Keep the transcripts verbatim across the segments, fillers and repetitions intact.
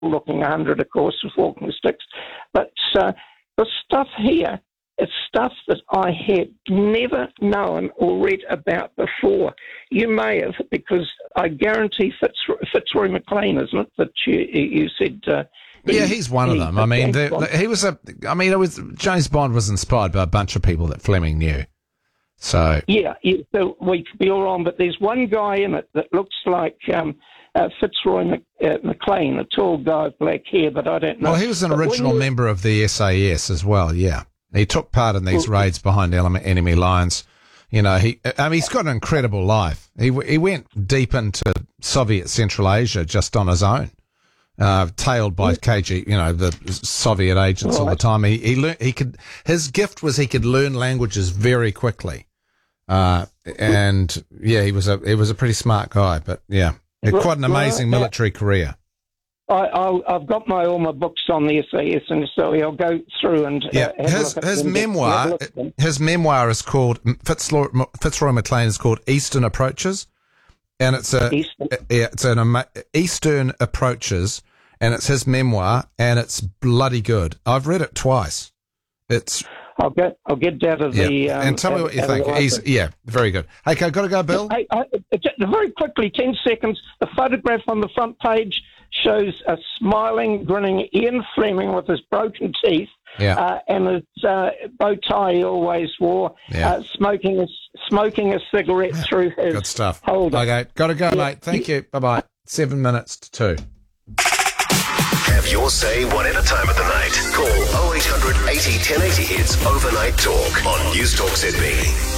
looking one hundred, of course, with walking sticks. But uh, the stuff here is stuff that I had never known or read about before. You may have, because I guarantee Fitz, Fitzroy McLean, isn't it, that you, you said... Uh, yeah, he's one he, of them. I mean, the, he was a... I mean, it was James Bond was inspired by a bunch of people that Fleming knew. So yeah, yeah, so we could be all wrong, but there's one guy in it that looks like um, uh, Fitzroy Mc, uh, McLean, a tall guy with black hair, but I don't know. Well, he was an but original member of the S A S as well, yeah. He took part in these well, raids behind enemy lines. You know, he I mean, he's got an incredible life. He he went deep into Soviet Central Asia just on his own, uh, tailed by K G, you know, the Soviet agents right. all the time. He he learned, he could his gift was he could learn languages very quickly. Uh, and yeah, he was a he was a pretty smart guy, but yeah, quite an amazing well, military career. I, I'll, I've got my all my books on the S A S, and so I'll go through and yeah. Uh, have his a look at his them, memoir, his memoir is called Fitzroy, Fitzroy McLean is called Eastern Approaches, and it's a Eastern. yeah, it's an Eastern Approaches, and it's his memoir, and it's bloody good. I've read it twice. It's I'll get I'll get down to the yeah. um, and tell me what you think. He's, yeah, very good. Hey, okay, got to go, Bill. Hey, I, very quickly, ten seconds. The photograph on the front page shows a smiling, grinning Ian Fleming with his broken teeth yeah. uh, and his uh, bow tie he always wore, yeah. uh, smoking a smoking a cigarette yeah. through his good stuff. holder. Okay, got to go, yeah. mate. Thank you. Bye bye. Seven minutes to two. Have your say whatever time of the night. Call oh eight hundred eighty ten eighty. It's Overnight Talk on News Talk Z B.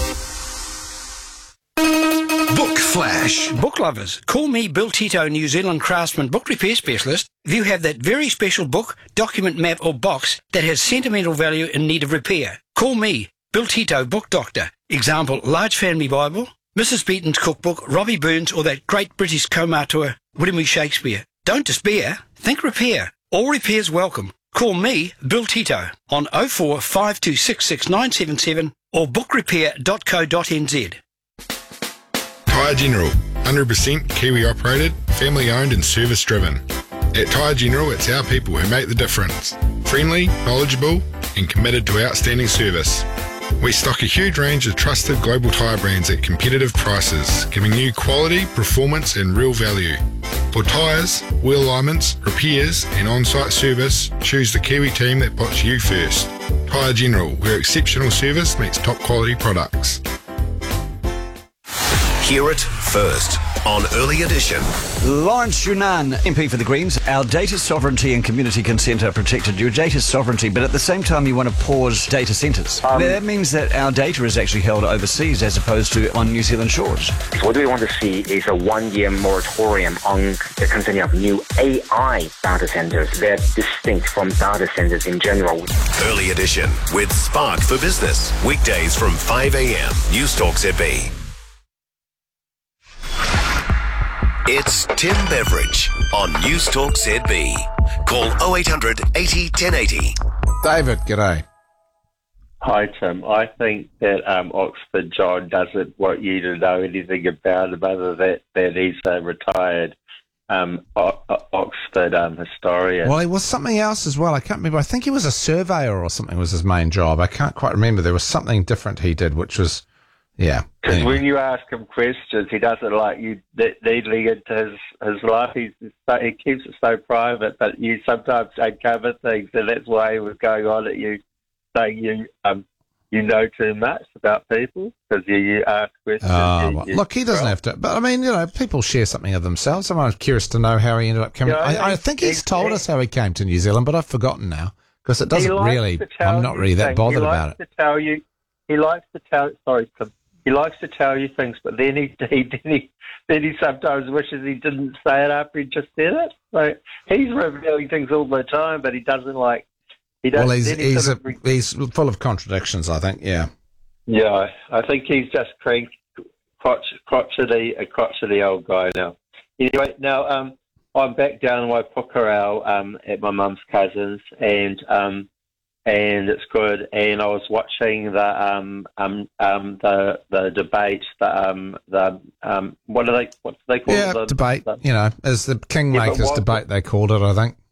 Book Flash. Book lovers, call me Bill Tito, New Zealand craftsman book repair specialist. If you have that very special book, document, map or box that has sentimental value in need of repair, call me, Bill Tito, book doctor. Example, Large Family Bible, Missus Beaton's cookbook, Robbie Burns or that great British comauteur, William E. Shakespeare. Don't despair, think repair. All repairs welcome. Call me, Bill Tito, on oh four five two six six nine seven seven or book repair dot co dot n z. Tyre General, one hundred percent Kiwi operated, family owned and service driven. At Tyre General, it's our people who make the difference. Friendly, knowledgeable and committed to outstanding service. We stock a huge range of trusted global tyre brands at competitive prices, giving you quality, performance and real value. For tyres, wheel alignments, repairs and on-site service, choose the Kiwi team that puts you first. Tyre General, where exceptional service meets top quality products. Hear it first on Early Edition. Lawrence Yunnan, M P for the Greens. Our data sovereignty and community consent are protected. Your data sovereignty, but at the same time you want to pause data centres. Um, that means that our data is actually held overseas as opposed to on New Zealand shores. What we want to see is a one-year moratorium on the concerning of new A I data centres. They're distinct from data centres in general. Early Edition with Spark for Business. Weekdays from five a.m. News Talk Z B. It's Tim Beveridge on News Talk Z B. Call oh eight hundred eighty ten eighty. David, g'day. Hi, Tim. I think that um, Oxford John doesn't want you to know anything about him other than that he's a retired um, o- o- Oxford um, historian. Well, he was something else as well. I can't remember. I think he was a surveyor or something was his main job. I can't quite remember. There was something different he did, which was... Yeah. Because anyway. when you ask him questions, he doesn't like you needling into his, his life. He's, he keeps it so private, but you sometimes uncover things, and that's why he was going on at you, saying you um you know too much about people because you, you ask questions. Oh, you, well, you, look, he doesn't well, have to. But I mean, you know, people share something of themselves. I'm curious to know how he ended up coming. Yeah, I, I think he's he, told he, us how he came to New Zealand, but I've forgotten now because it doesn't really. I'm not really that things. bothered he about it. To tell you, he likes to tell. Sorry, Tim. He likes to tell you things, but then he, he, then he then he sometimes wishes he didn't say it after he just said it. So he's revealing things all the time, but he doesn't like. He doesn't. Well, he's he he's sort a, of, he's full of contradictions. I think. Yeah. Yeah, I think he's just crank, crotch, crotchety, a crotchety old guy now. Anyway, now um, I'm back down in Waipukurau um, at my mum's cousin's, and um, and it's good. And I was watching the um um um the the debate, the um the um what do they what do they call yeah, it? The debate. The, you know, as the Kingmakers yeah, what, debate they called it, I think.